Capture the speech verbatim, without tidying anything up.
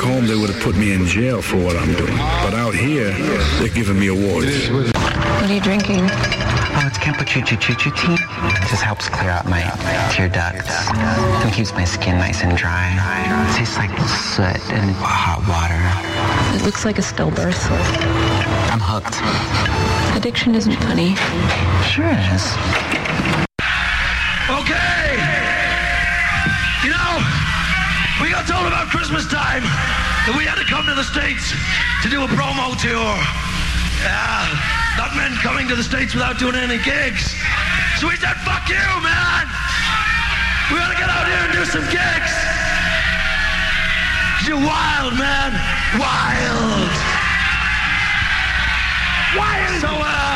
home, they would have put me in jail for what I'm doing. But out here, they're giving me awards. What are you drinking? Oh, it's Campuchia Chuchu tea. It just helps clear out my tear ducts and keeps my skin nice and dry. It tastes like soot and hot water. It looks like a stillbirth. I'm hooked. Addiction isn't funny. Sure it is. Okay! You know, we got told about Christmas time that we had to come to the States to do a promo tour. Yeah, that meant coming to the States without doing any gigs. So we said, fuck you, man! We gotta get out here and do some gigs! You're wild, man! Wild! Wild! So, uh...